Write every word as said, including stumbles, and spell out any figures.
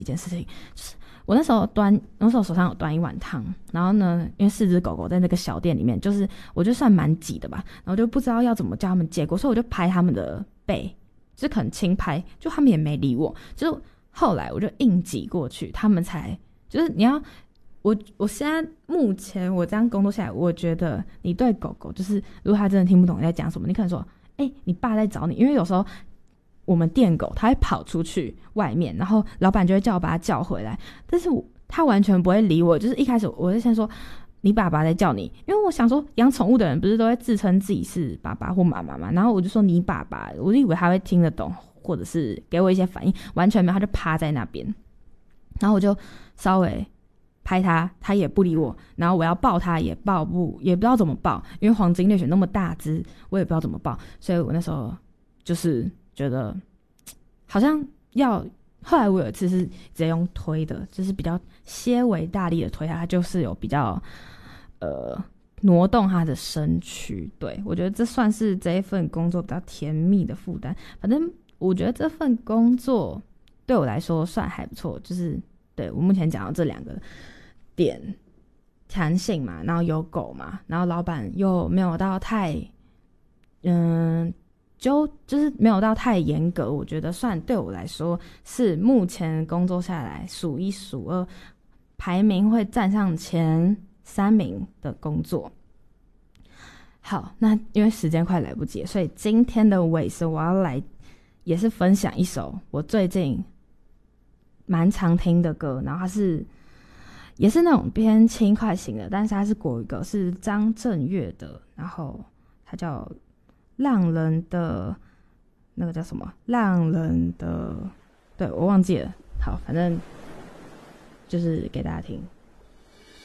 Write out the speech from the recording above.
一件事情，就是我那时候端那时候手上有端一碗汤，然后呢，因为四只狗狗在那个小店里面，就是我就算蛮挤的吧，然后就不知道要怎么叫他们借过，所以我就拍他们的背，就是可能轻拍，就他们也没理我，就是后来我就硬挤过去，他们才就是你要我我现在目前我这样工作下来，我觉得你对狗狗就是如果他真的听不懂你在讲什么，你可能说哎、欸，你爸在找你，因为有时候我们店狗它会跑出去外面，然后老板就会叫我把它叫回来，但是我他完全不会理我，就是一开始我就先说你爸爸在叫你，因为我想说养宠物的人不是都会自称自己是爸爸或妈妈嘛，然后我就说你爸爸，我就以为他会听得懂或者是给我一些反应，完全没有，他就趴在那边，然后我就稍微拍他，他也不理我，然后我要抱他也抱不，也不知道怎么抱，因为黄金猎犬那么大只，我也不知道怎么抱，所以我那时候就是觉得好像要，后来我有一次是直接用推的，就是比较些微大力的推他，他就是有比较呃挪动他的身躯，对，我觉得这算是这一份工作比较甜蜜的负担。反正我觉得这份工作对我来说算还不错，就是对我目前讲到这两个点，弹性嘛，然后有狗嘛，然后老板又没有到太嗯就就是没有到太严格，我觉得算对我来说是目前工作下来数一数二，排名会站上前三名的工作。好，那因为时间快来不及，所以今天的尾声我要来也是分享一首我最近蛮常听的歌，然后它是也是那种偏轻快型的，但是它是国语歌，是张震岳的，然后它叫浪人的那个叫什么浪人的，对，我忘记了，好，反正就是给大家听。